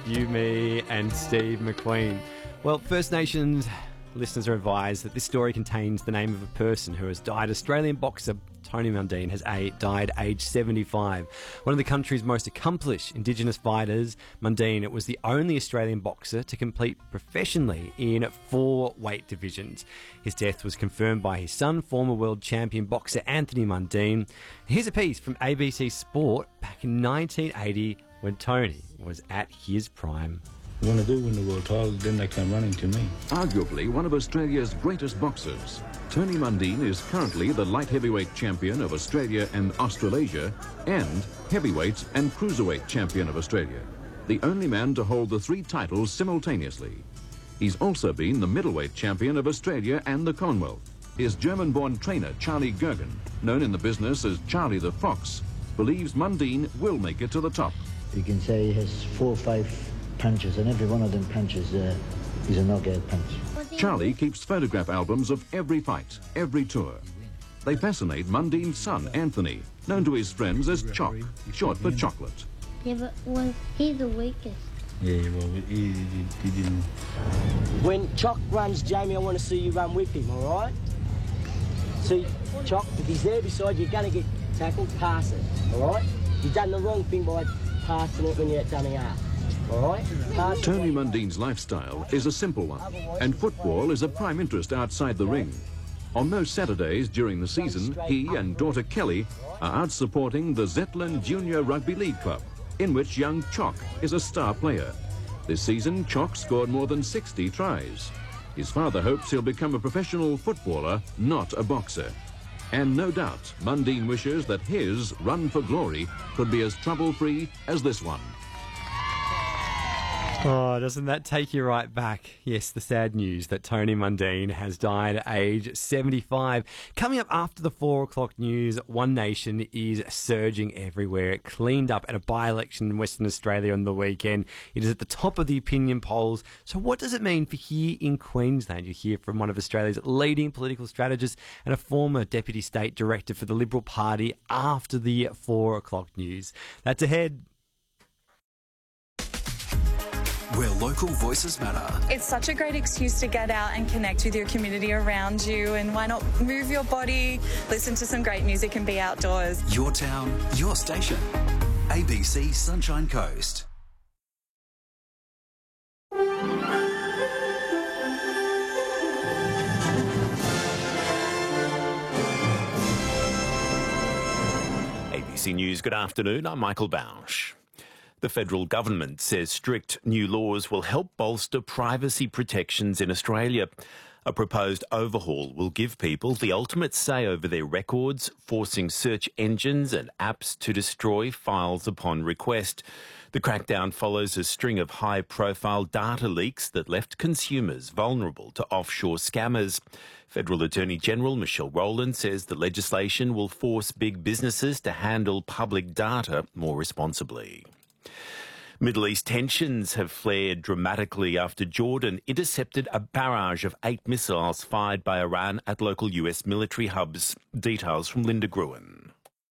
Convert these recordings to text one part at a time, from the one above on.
You, me and Steve McQueen. Well, First Nations listeners are advised that this story contains the name of a person who has died. Australian boxer Tony Mundine has died aged 75. One of the country's most accomplished Indigenous fighters, Mundine was the only Australian boxer to compete professionally in 4 weight divisions. His death was confirmed by his son, former world champion boxer Anthony Mundine. Here's a piece from ABC Sport back in 1980 when Tony was at his prime. When I do win the world title, then they come running to me. Arguably one of Australia's greatest boxers, Tony Mundine is currently the light heavyweight champion of Australia and Australasia and heavyweight and cruiserweight champion of Australia, the only man to hold the 3 titles simultaneously. He's also been the middleweight champion of Australia and the Commonwealth. His German-born trainer, Charlie Gergen, known in the business as Charlie the Fox, believes Mundine will make it to the top. You can say he has 4 or 5 punches, and every one of them punches is a knockout punch. Charlie keeps photograph albums of every fight, every tour. They fascinate Mundine's son, Anthony, known to his friends as Choc, short for chocolate. Yeah, but he's the weakest. Yeah, well, he didn't. When Choc runs, Jamie, I want to see you run with him, all right? See, Choc, if he's there beside you, you're going to get tackled, pass it, all right? You've done the wrong thing by passing it when you're at dummy half. All right. Tony Mundine's lifestyle is a simple one, and football is a prime interest outside the ring. On most Saturdays during the season, he and daughter Kelly are out supporting the Zetland Junior Rugby League Club, in which young Choc is a star player. This season, Choc scored more than 60 tries. His father hopes he'll become a professional footballer, not a boxer. And no doubt, Mundine wishes that his run for glory could be as trouble-free as this one. Oh, doesn't that take you right back? Yes, the sad news that Tony Mundine has died at age 75. Coming up after the 4 o'clock news, One Nation is surging everywhere. It cleaned up at a by-election in Western Australia on the weekend. It is at the top of the opinion polls. So what does it mean for here in Queensland? You hear from one of Australia's leading political strategists and a former Deputy State Director for the Liberal Party after the 4 o'clock news. That's ahead. Where local voices matter. It's such a great excuse to get out and connect with your community around you, and why not move your body, listen to some great music and be outdoors. Your town, your station. ABC Sunshine Coast. ABC News, good afternoon. I'm Michael Bausch. The federal government says strict new laws will help bolster privacy protections in Australia. A proposed overhaul will give people the ultimate say over their records, forcing search engines and apps to destroy files upon request. The crackdown follows a string of high-profile data leaks that left consumers vulnerable to offshore scammers. Federal Attorney General Michelle Rowland says the legislation will force big businesses to handle public data more responsibly. Middle East tensions have flared dramatically after Jordan intercepted a barrage of 8 missiles fired by Iran at local US military hubs. Details from Linda Gruen.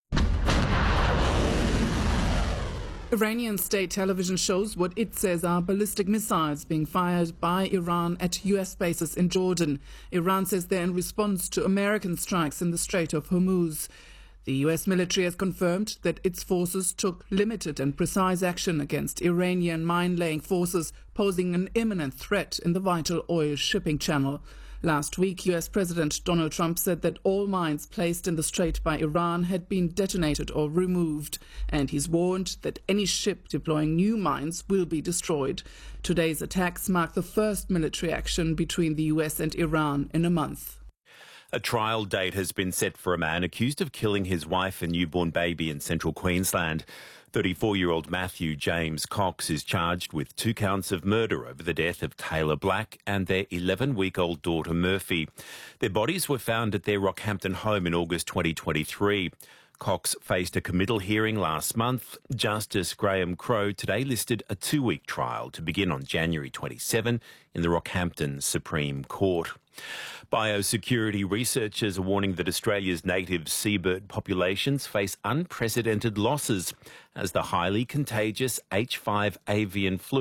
Iranian state television shows what it says are ballistic missiles being fired by Iran at US bases in Jordan. Iran says they're in response to American strikes in the Strait of Hormuz. The US military has confirmed that its forces took limited and precise action against Iranian mine-laying forces posing an imminent threat in the vital oil shipping channel. Last week, US President Donald Trump said that all mines placed in the strait by Iran had been detonated or removed, and he's warned that any ship deploying new mines will be destroyed. Today's attacks mark the first military action between the US and Iran in a month. A trial date has been set for a man accused of killing his wife and newborn baby in central Queensland. 34-year-old Matthew James Cox is charged with 2 counts of murder over the death of Taylor Black and their 11-week-old daughter Murphy. Their bodies were found at their Rockhampton home in August 2023. Cox faced a committal hearing last month. Justice Graham Crowe today listed a 2-week trial to begin on January 27 in the Rockhampton Supreme Court. Biosecurity researchers are warning that Australia's native seabird populations face unprecedented losses as the highly contagious H5 avian flu